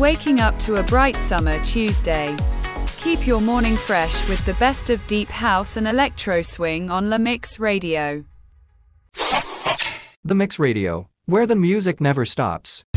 waking up to a bright summer Tuesday. Keep your morning fresh with the best of deep house and electro swing on La Mix Radio. The Mix Radio, where the music never stops.